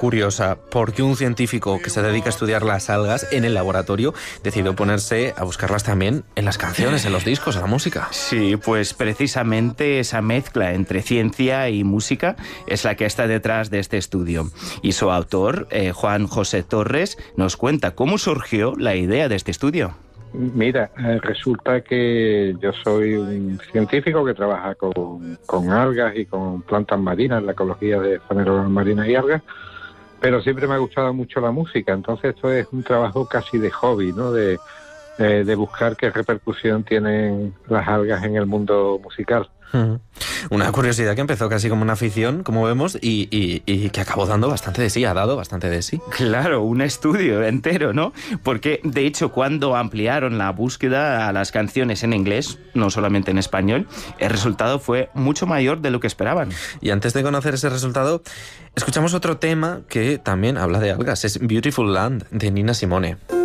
curiosa, ¿por qué un científico que se dedica a estudiar las algas en el laboratorio decidió ponerse a buscarlas también en las canciones, en los discos, en la música? Sí, pues precisamente esa mezcla entre ciencia y música es la que está detrás de este estudio. Y su autor, Juan José Torres, nos cuenta cómo surgió la idea de este estudio. Mira, resulta que yo soy un científico que trabaja con algas y con plantas marinas, la ecología de fanerógamas marinas y algas, pero siempre me ha gustado mucho la música, entonces esto es un trabajo casi de hobby, ¿no? De buscar qué repercusión tienen las algas en el mundo musical. Una curiosidad que empezó casi como una afición, como vemos, y que acabó dando bastante de sí, ha dado bastante de sí. Claro, un estudio entero, ¿no? Porque, de hecho, cuando ampliaron la búsqueda a las canciones en inglés, no solamente en español, el resultado fue mucho mayor de lo que esperaban. Y antes de conocer ese resultado, escuchamos otro tema que también habla de algas, es Beautiful Land, de Nina Simone.